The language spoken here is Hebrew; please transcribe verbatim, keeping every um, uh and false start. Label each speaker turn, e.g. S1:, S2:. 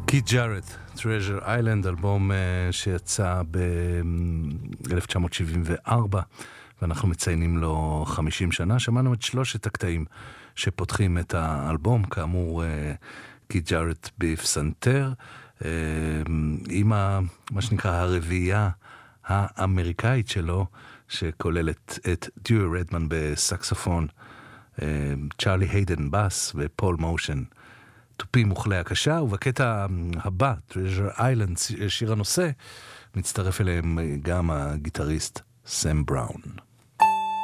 S1: קית' ג'ארט, Treasure Island, אלבום uh, שיצא ב-אלף תשע מאות שבעים וארבע, ואנחנו מציינים לו חמישים שנה. שמענו את שלושת הקטעים שפותחים את האלבום, כאמור קית' ג'ארט בפסנתר, uh, עם ה, מה שנקרא הרביעייה האמריקאית שלו, שכוללת את דיואי רדמן בסקסופון, uh, צ'ארלי היידן בס ופול מושן תופים מוכלי הקשה. ובקטע הבא, Treasure Island, שיר הנושא, מצטרף אליהם גם הגיטריסט סם בראון.